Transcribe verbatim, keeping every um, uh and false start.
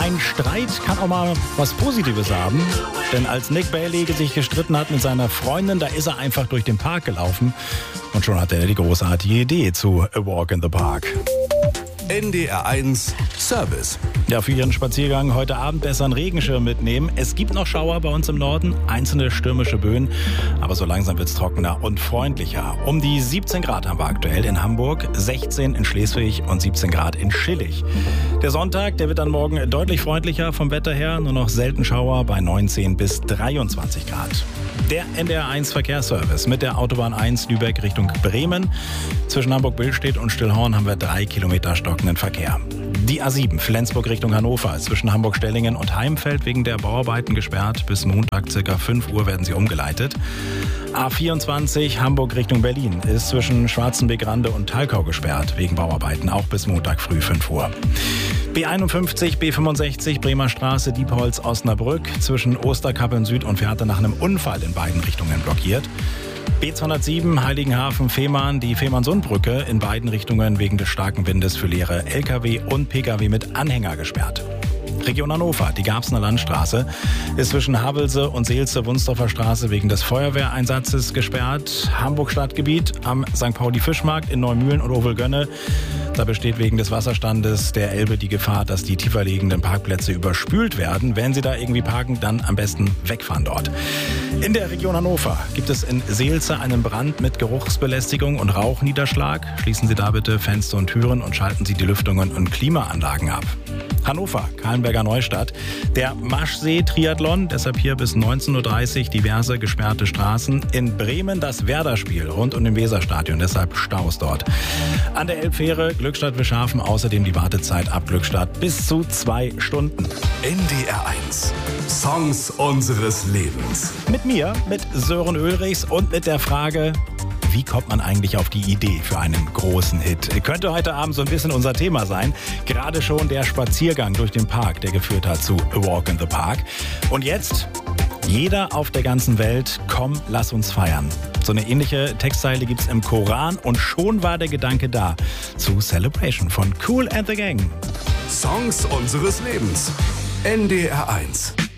ein Streit kann auch mal was Positives haben. Denn als Nick Bailey sich gestritten hat mit seiner Freundin, da ist er einfach durch den Park gelaufen. Und schon hatte er die großartige Idee zu A Walk in the Park. N D R eins Service. Ja, für Ihren Spaziergang heute Abend besser einen Regenschirm mitnehmen. Es gibt noch Schauer bei uns im Norden, einzelne stürmische Böen, aber so langsam wird es trockener und freundlicher. Um die siebzehn Grad haben wir aktuell in Hamburg, sechzehn in Schleswig und siebzehn Grad in Schillig. Der Sonntag, der wird dann morgen deutlich freundlicher vom Wetter her, nur noch selten Schauer bei neunzehn bis dreiundzwanzig Grad. Der N D R eins Verkehrsservice mit der Autobahn eins Lübeck Richtung Bremen. Zwischen Hamburg-Billstedt und Stillhorn haben wir drei Kilometer stockenden Verkehr. Die A sieben Flensburg Richtung Hannover ist zwischen Hamburg-Stellingen und Heimfeld wegen der Bauarbeiten gesperrt. Bis Montag ca. fünf Uhr werden sie umgeleitet. A vierundzwanzig Hamburg Richtung Berlin ist zwischen Schwarzenbeck-Rande und Talkau gesperrt wegen Bauarbeiten, auch bis Montag früh fünf Uhr. B einundfünfzig, B fünfundsechzig, Bremer Straße, Diepholz, Osnabrück zwischen Osterkappeln Süd und Fährte nach einem Unfall in beiden Richtungen blockiert. B zweihundertsieben, Heiligenhafen, Fehmarn, die Fehmarnsundbrücke in beiden Richtungen wegen des starken Windes für leere L K W und P K W mit Anhänger gesperrt. Region Hannover, die Garbsener Landstraße, ist zwischen Havelse und Seelze-Wunsdorfer Straße wegen des Feuerwehreinsatzes gesperrt. Hamburg-Stadtgebiet am Sankt Pauli-Fischmarkt in Neumühlen und Ovelgönne. Da besteht wegen des Wasserstandes der Elbe die Gefahr, dass die tiefer liegenden Parkplätze überspült werden. Wenn Sie da irgendwie parken, dann am besten wegfahren dort. In der Region Hannover gibt es in Seelze einen Brand mit Geruchsbelästigung und Rauchniederschlag. Schließen Sie da bitte Fenster und Türen und schalten Sie die Lüftungen und Klimaanlagen ab. Hannover, Kahlenberger Neustadt, der Maschsee-Triathlon, deshalb hier bis neunzehn Uhr dreißig diverse gesperrte Straßen. In Bremen das Werder-Spiel rund um den Weserstadion, deshalb Staus dort. An der Elbfähre Glückstadt-Wischhafen außerdem die Wartezeit ab Glückstadt bis zu zwei Stunden. N D R eins Songs unseres Lebens. Mit mir, mit Sören Ulrichs und mit der Frage: Wie kommt man eigentlich auf die Idee für einen großen Hit? Könnte heute Abend so ein bisschen unser Thema sein. Gerade schon der Spaziergang durch den Park, der geführt hat zu A Walk in the Park. Und jetzt, jeder auf der ganzen Welt, komm, lass uns feiern. So eine ähnliche Textzeile gibt's im Koran und schon war der Gedanke da zu Celebration von Kool and the Gang. Songs unseres Lebens. N D R eins